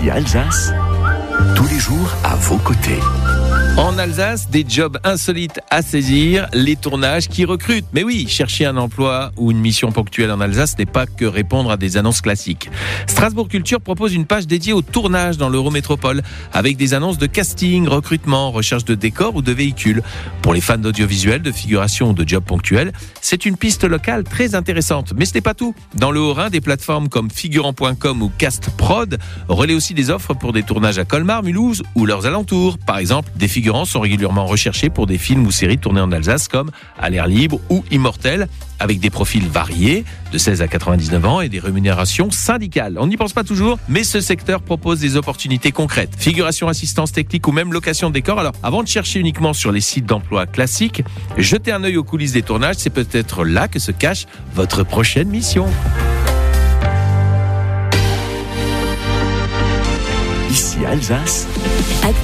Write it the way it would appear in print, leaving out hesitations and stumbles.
Ici Alsace, tous les jours à vos côtés. En Alsace, des jobs insolites à saisir, les tournages qui recrutent. Mais oui, chercher un emploi ou une mission ponctuelle en Alsace n'est pas que répondre à des annonces classiques. Strasbourg Culture propose une page dédiée au tournage dans l'Eurométropole, avec des annonces de casting, recrutement, recherche de décors ou de véhicules. Pour les fans d'audiovisuel, de figuration ou de jobs ponctuels, c'est une piste locale très intéressante. Mais ce n'est pas tout. Dans le Haut-Rhin, des plateformes comme figurant.com ou CastProd relaient aussi des offres pour des tournages à Colmar, Mulhouse ou leurs alentours. Par exemple, des figurants sont régulièrement recherchés pour des films ou séries tournés en Alsace comme À l'air libre ou Immortel, avec des profils variés de 16 à 99 ans et des rémunérations syndicales. On n'y pense pas toujours, mais ce secteur propose des opportunités concrètes. Figuration, assistance technique ou même location de décor. Alors, avant de chercher uniquement sur les sites d'emploi classiques, jetez un œil aux coulisses des tournages. C'est peut-être là que se cache votre prochaine mission. Ici Alsace.